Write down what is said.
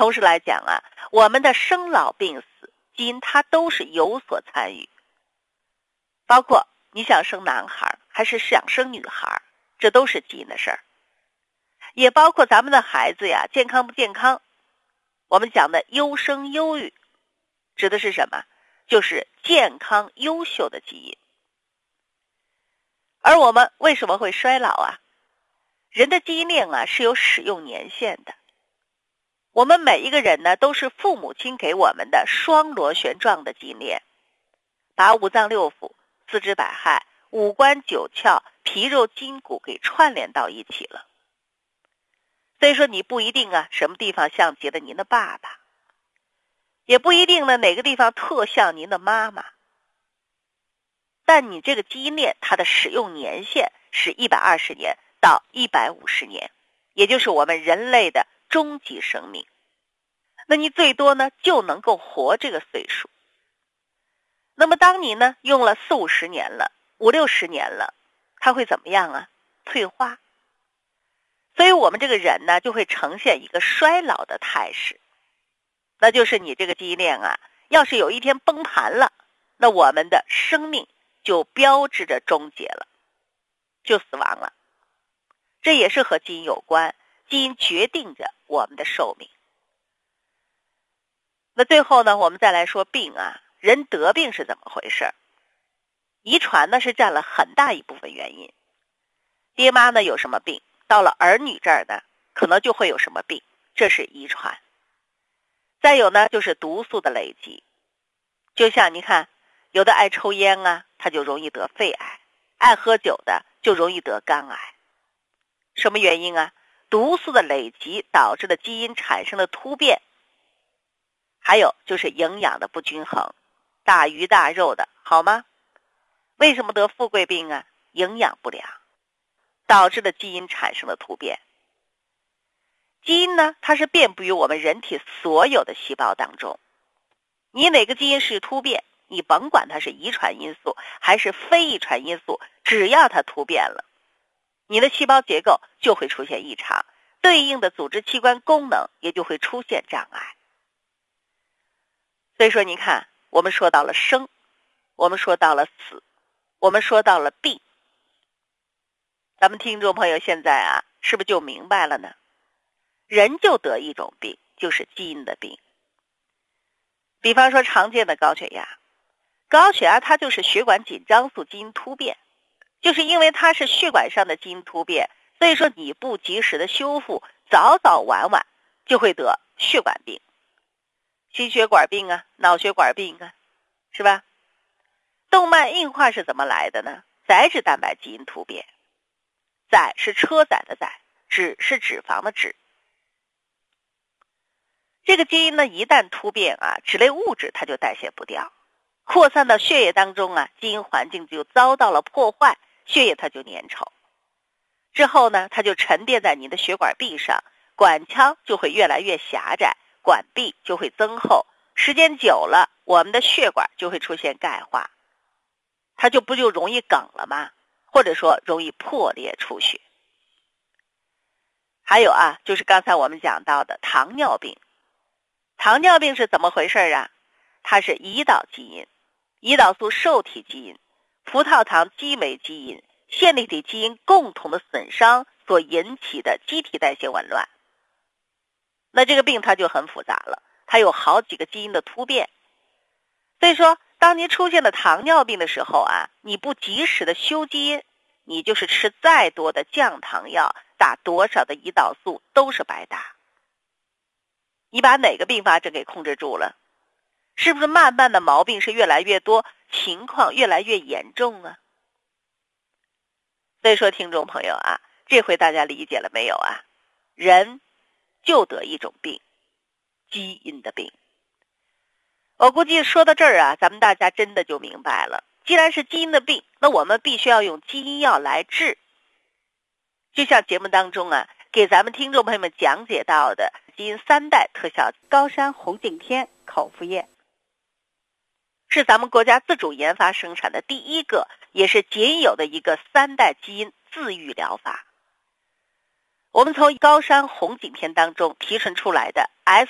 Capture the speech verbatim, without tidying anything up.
同时来讲啊，我们的生老病死基因它都是有所参与，包括你想生男孩还是想生女孩，这都是基因的事儿。也包括咱们的孩子呀，健康不健康。我们讲的优生优育指的是什么？就是健康优秀的基因。而我们为什么会衰老啊？人的基因链啊是有使用年限的。我们每一个人呢，都是父母亲给我们的双螺旋状的基因链，把五脏六腑、四肢百骸、五官九窍、皮肉筋骨给串联到一起了。所以说你不一定啊，什么地方像极了您的爸爸，也不一定呢哪个地方特像您的妈妈。但你这个基因链它的使用年限是一百二十年到一百五十年，也就是我们人类的终极生命。那你最多呢就能够活这个岁数。那么当你呢用了四五十年了，五六十年了，它会怎么样啊？退化。所以我们这个人呢就会呈现一个衰老的态势。那就是你这个基因链啊，要是有一天崩盘了，那我们的生命就标志着终结了，就死亡了。这也是和基因有关，基因决定着我们的寿命。那最后呢，我们再来说病啊，人得病是怎么回事？遗传呢是占了很大一部分原因。爹妈呢有什么病，到了儿女这儿呢，可能就会有什么病，这是遗传。再有呢，就是毒素的累积。就像你看，有的爱抽烟啊，他就容易得肺癌；爱喝酒的就容易得肝癌。什么原因啊？毒素的累积导致的基因产生的突变。还有就是营养的不均衡，大鱼大肉的好吗？为什么得富贵病啊？营养不良导致的基因产生的突变。基因呢，它是遍布于我们人体所有的细胞当中。你哪个基因是突变，你甭管它是遗传因素还是非遗传因素，只要它突变了，你的细胞结构就会出现异常，对应的组织器官功能也就会出现障碍。所以说你看，我们说到了生，我们说到了死，我们说到了病。咱们听众朋友现在啊，是不是就明白了呢？人就得一种病，就是基因的病。比方说常见的高血压，高血压它就是血管紧张素基因突变，就是因为它是血管上的基因突变，所以说你不及时的修复，早早晚晚就会得血管病。心血管病啊，脑血管病啊，是吧？动脉硬化是怎么来的呢？载脂蛋白基因突变。载是车载的载，脂是脂肪的脂。这个基因呢，一旦突变啊，脂类物质它就代谢不掉，扩散到血液当中啊，基因环境就遭到了破坏，血液它就粘稠。之后呢，它就沉淀在你的血管壁上，管腔就会越来越狭窄，管壁就会增厚，时间久了，我们的血管就会出现钙化，它就不就容易梗了吗？或者说容易破裂出血。还有啊，就是刚才我们讲到的糖尿病。糖尿病是怎么回事啊？它是胰岛基因、胰岛素受体基因、葡萄糖激酶基因、线粒体基因共同的损伤所引起的机体代谢紊乱。那这个病它就很复杂了，它有好几个基因的突变。所以说当你出现了糖尿病的时候啊，你不及时的修基因，你就是吃再多的降糖药，打多少的胰岛素都是白打。你把哪个并发症给控制住了？是不是慢慢的毛病是越来越多，情况越来越严重啊？所以说听众朋友啊，这回大家理解了没有啊？人就得一种病，基因的病。我估计说到这儿啊，咱们大家真的就明白了，既然是基因的病，那我们必须要用基因药来治。就像节目当中啊，给咱们听众朋友们讲解到的基因三代特效高山红景天口服液，是咱们国家自主研发生产的第一个也是仅有的一个三代基因自愈疗法。我们从高山红景天当中提纯出来的 S